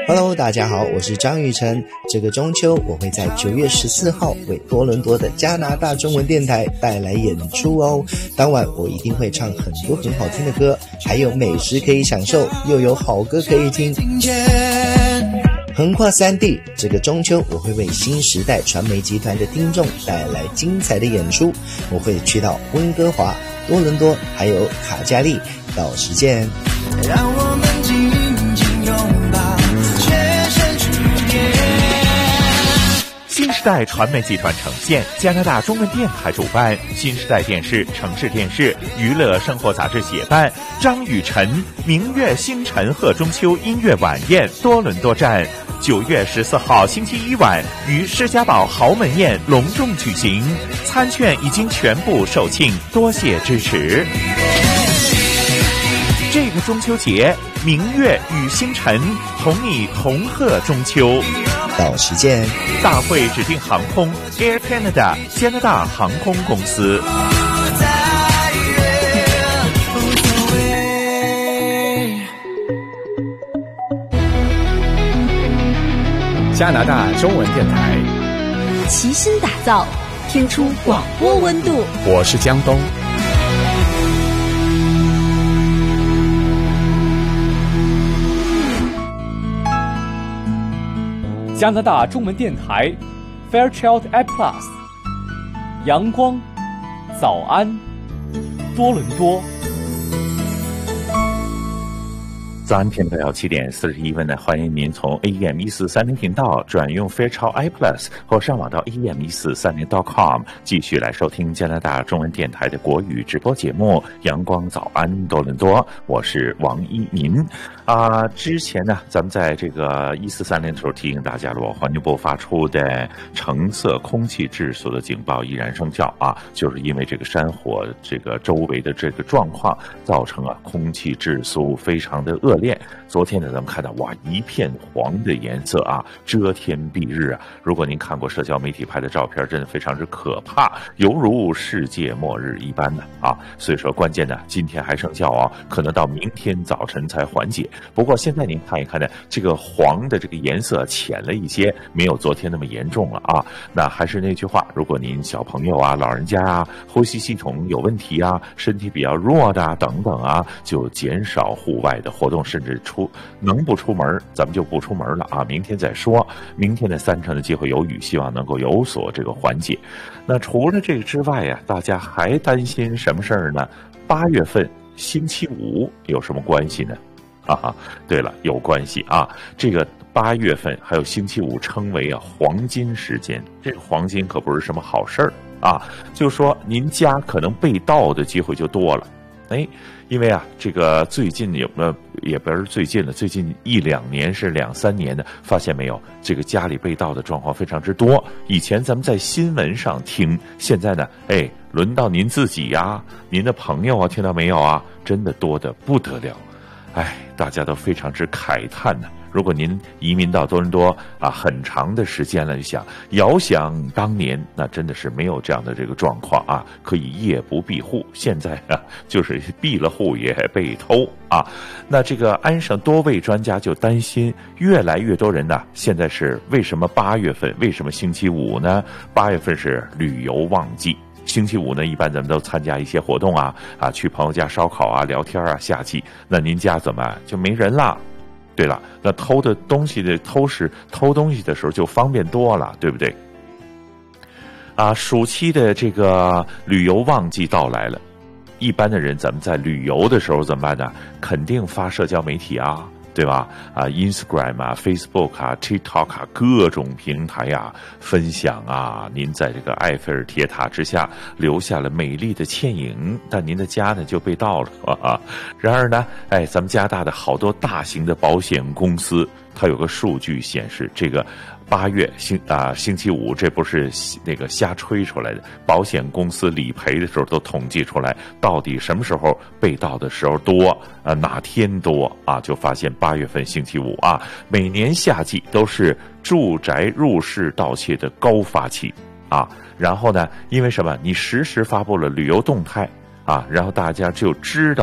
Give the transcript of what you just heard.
Hello， 大家好，我是张雨晨。这个中秋，我会在9月14号为多伦多的加拿大中文电台带来演出哦。当晚我一定会唱很多很好听的歌，还有美食可以享受，又有好歌可以听。横跨3地，这个中秋我会为新时代传媒集团的听众带来精彩的演出。我会去到温哥华、多伦多还有卡加利，到时见。让我们紧紧拥抱，全身去年。 新时代传媒集团呈现，加拿大中文电台主办，新时代电视、城市电视、娱乐生活杂志协办，张雨晨明月星辰贺中秋音乐晚宴多伦多站，9月14号星期一晚于施家堡豪门宴隆重举行，餐券已经全部售罄，多谢支持。这个中秋节，明月与星辰同你同贺中秋。 到时见。 大会指定航空 Air Canada 加拿大航空公司。 加拿大中文电台齐心打造，听出广播温度。 我是江东。加拿大中文电台 Fairchild App Plus 阳光早安多伦多。 早安，天到7点41分呢，欢迎您从 AM1430 频道转用 Fairchild iPlus 或上网到 AM1430.com 继续来收听加拿大中文电台的国语直播节目《阳光早安多伦多》，我是王一民。之前呢，咱们在这个1430的时候提醒大家了，环境部发出的橙色空气质素的警报依然生效啊，就是因为这个山火这个周围的这个状况，造成空气质素非常的恶劣。昨天呢，咱们看到哇，一片黄的颜色啊，遮天蔽日啊。如果您看过社交媒体拍的照片，真的非常之可怕，犹如世界末日一般的啊。所以说，关键呢，今天还生效啊，可能到明天早晨才缓解。不过现在您看一看呢，这个黄的这个颜色浅了一些，没有昨天那么严重了啊。那还是那句话，如果您小朋友啊、老人家啊、呼吸系统有问题啊、身体比较弱的等等啊，就减少户外的活动，甚至能不出门咱们就不出门了啊。明天再说，明天的30%的机会有雨，希望能够有所这个缓解。那除了这个之外呀，大家还担心什么事儿呢？8月份星期五有什么关系呢？对了，有关系啊。这个8月份还有星期五称为黄金时间，这个黄金可不是什么好事儿啊。就是说您家可能被盗的机会就多了。因为这个最近也不是最近了，最近1-2年是2-3年的，发现没有，这个家里被盗的状况非常之多。以前咱们在新闻上听，现在呢，轮到您自己呀，您的朋友听到没有啊？真的多得不得了。大家都非常之慨叹呢。如果您移民到多伦多很长的时间了，就想遥想当年，那真的是没有这样的这个状况啊，可以夜不闭户。现在就是闭了户也被偷啊。那这个安省多位专家就担心，越来越多人呢，现在是为什么8月份，为什么星期五呢？8月份是旅游旺季。星期五呢，一般咱们都参加一些活动去朋友家烧烤聊天下棋。那您家怎么就没人了？对了，那偷东西的时候就方便多了，对不对？暑期的这个旅游旺季到来了，一般的人咱们在旅游的时候怎么办呢？肯定发社交媒体对吧？Instagram Facebook TikTok 各种平台分享您在这个埃菲尔铁塔之下留下了美丽的倩影，但您的家呢就被盗了然而呢，咱们加拿大的好多大型的保险公司，它有个数据显示，这个8月星期五，这不是那个瞎吹出来的，保险公司理赔的时候都统计出来，到底什么时候被盗的时候多哪天多就发现8月份星期五每年夏季都是住宅入室盗窃的高发期然后呢，因为什么？你实时发布了旅游动态然后大家就知道